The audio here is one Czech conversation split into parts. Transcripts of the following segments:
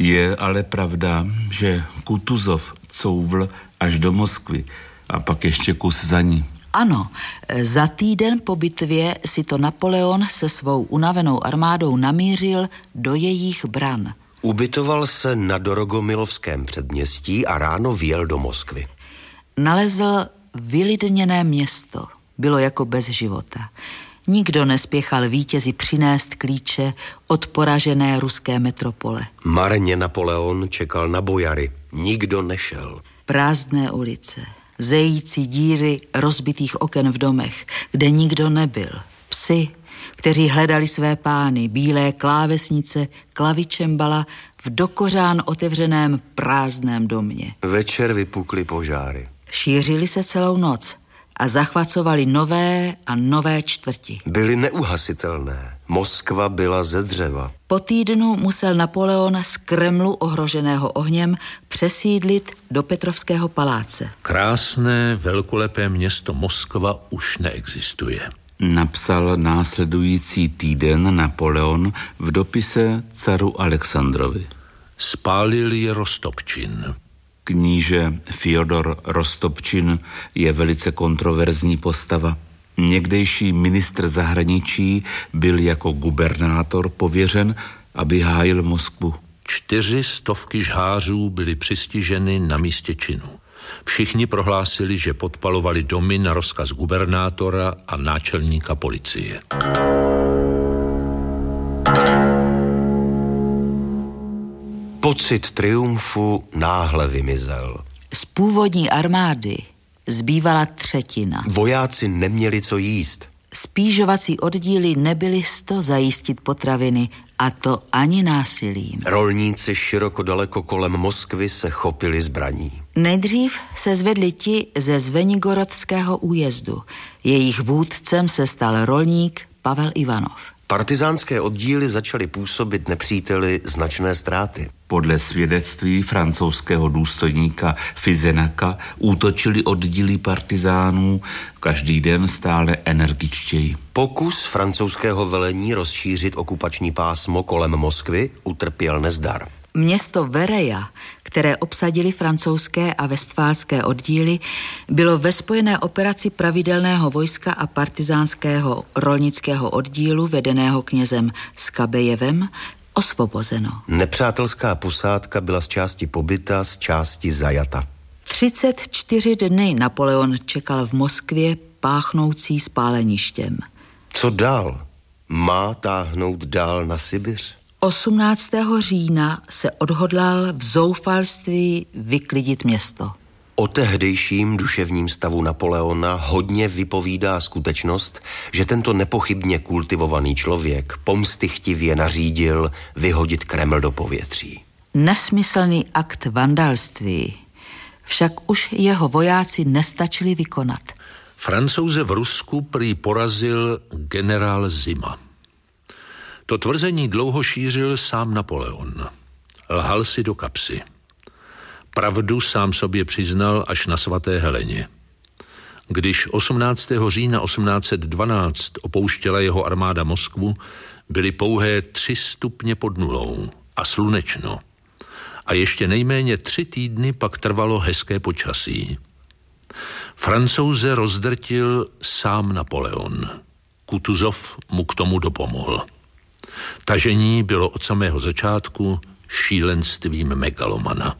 Je ale pravda, že Kutuzov couvl až do Moskvy a pak ještě kus za ní. Ano, za týden po bitvě si to Napoleon se svou unavenou armádou namířil do jejich bran. Ubytoval se na Dorogomilovském předměstí a ráno vyjel do Moskvy. Nalezl vylidněné město. Bylo jako bez života. Nikdo nespěchal vítězi přinést klíče od poražené ruské metropole. Marně Napoleon čekal na bojary. Nikdo nešel. Prázdné ulice, zející díry rozbitých oken v domech, kde nikdo nebyl. Psi, kteří hledali své pány, bílé klávesnice, klavičembala v dokořán otevřeném prázdném domě. Večer vypukly požáry. Šířili se celou noc a zachvacovali nové a nové čtvrti. Byly neuhasitelné. Moskva byla ze dřeva. Po týdnu musel Napoleon z Kremlu ohroženého ohněm přesídlit do Petrovského paláce. Krásné, velkolepé město Moskva už neexistuje. Napsal následující týden Napoleon v dopise caru Alexandrovi. Spálili Rostopčin. Kníže Fjodor Rostopčin je velice kontroverzní postava. Někdejší ministr zahraničí byl jako gubernátor pověřen, aby hájil Moskvu. 400 žhářů byly přistiženy na místě činu. Všichni prohlásili, že podpalovali domy na rozkaz gubernátora a náčelníka policie. Pocit triumfu náhle vymizel. Z původní armády zbývala třetina. Vojáci neměli co jíst. Spížovací oddíly nebyly sto zajistit potraviny, a to ani násilím. Rolníci široko daleko kolem Moskvy se chopili zbraní. Nejdřív se zvedli ti ze Zvenigorodského újezdu. Jejich vůdcem se stal rolník Pavel Ivanov. Partizánské oddíly začaly působit nepříteli značné ztráty. Podle svědectví francouzského důstojníka Fizenaka útočili oddíly partizánů každý den stále energičtěji. Pokus francouzského velení rozšířit okupační pásmo kolem Moskvy utrpěl nezdar. Město Vereja, které obsadili francouzské a vestfálské oddíly, bylo ve spojené operaci pravidelného vojska a partizánského rolnického oddílu vedeného knězem Skabejevem osvobozeno. Nepřátelská posádka byla z části pobyta, z části zajata. 34 dny Napoleon čekal v Moskvě páchnoucí spáleništěm. Co dál? Má táhnout dál na Sibiř? 18. října se odhodlal v zoufalství vyklidit město. O tehdejším duševním stavu Napoleona hodně vypovídá skutečnost, že tento nepochybně kultivovaný člověk pomstychtivě nařídil vyhodit Kreml do povětří. Nesmyslný akt vandalství však už jeho vojáci nestačili vykonat. Francouze v Rusku prý porazil generál Zima. To tvrzení dlouho šířil sám Napoleon. Lhal si do kapsy. Pravdu sám sobě přiznal až na svaté Heleně. Když 18. října 1812 opouštěla jeho armáda Moskvu, byly pouhé 3 stupně pod nulou a slunečno. A ještě nejméně 3 týdny pak trvalo hezké počasí. Francouze rozdrtil sám Napoleon. Kutuzov mu k tomu dopomohl. Tažení bylo od samého začátku šílenstvím megalomana.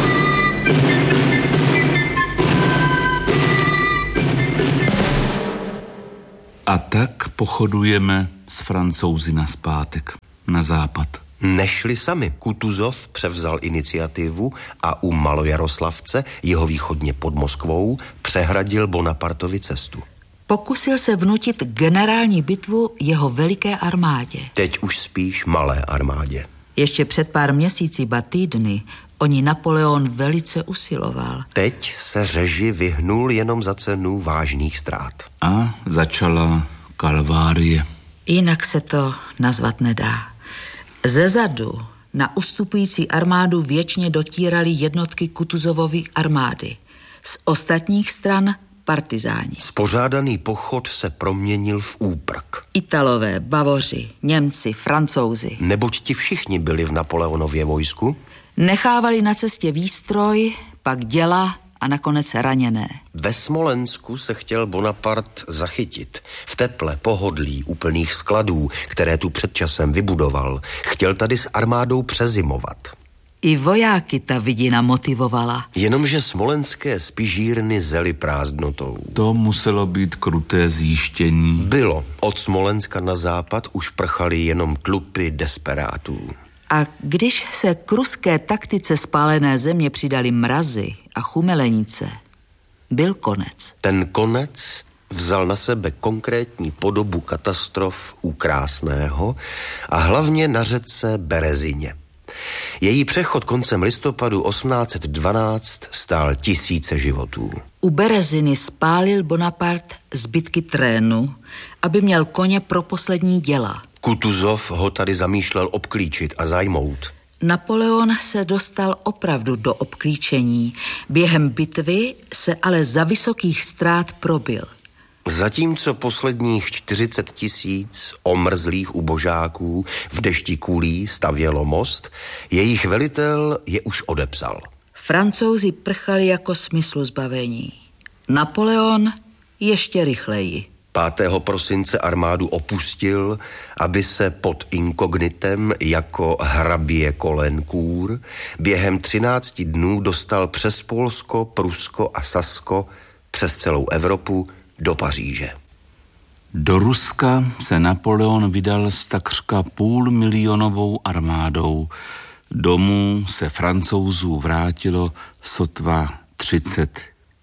A tak pochodujeme s Francouzi nazpátek, na západ. Nešli sami. Kutuzov převzal iniciativu a u Malojaroslavce, jihovýchodně pod Moskvou, přehradil Bonapartovi cestu. Pokusil se vnutit generální bitvu jeho veliké armádě. Teď už spíš malé armádě. Ještě před pár měsíci, ba týdny, o ní Napoleon velice usiloval. Teď se řeži vyhnul jenom za cenu vážných ztrát. A začala kalvárie. Jinak se to nazvat nedá. Zezadu na ustupující armádu věčně dotírali jednotky Kutuzovovy armády. Z ostatních stran partizáni. Spořádaný pochod se proměnil v úprk. Italové, Bavoři, Němci, Francouzi. Neboť ti všichni byli v Napoleonově vojsku. Nechávali na cestě výstroj, pak děla a nakonec raněné. Ve Smolensku se chtěl Bonaparte zachytit. V teple, pohodlí, úplných skladů, které tu před časem vybudoval. Chtěl tady s armádou přezimovat. I vojáky ta vidina motivovala. Jenomže smolenské spižírny zely prázdnotou. To muselo být kruté zjištění. Bylo. Od Smolenska na západ už prchali jenom tlupy desperátů. A když se k ruské taktice spálené země přidali mrazy a chumelenice, byl konec. Ten konec vzal na sebe konkrétní podobu katastrof u Krásného a hlavně na řece Berezině. Její přechod koncem listopadu 1812 stál tisíce životů. U Bereziny spálil Bonaparte zbytky trénu, aby měl koně pro poslední děla. Kutuzov ho tady zamýšlel obklíčit a zajmout. Napoleon se dostal opravdu do obklíčení. Během bitvy se ale za vysokých ztrát probil. Zatímco posledních 40 000 omrzlých ubožáků v dešti kulí stavělo most, jejich velitel je už odepsal. Francouzi prchali jako smyslu zbavení. Napoleon ještě rychleji. 5. prosince armádu opustil, aby se pod inkognitem jako hrabě Kolenkůr během 13 dnů dostal přes Polsko, Prusko a Sasko přes celou Evropu do Paříže. Do Ruska se Napoleon vydal s takřka 500 000 armádou. Domů se Francouzů vrátilo sotva 30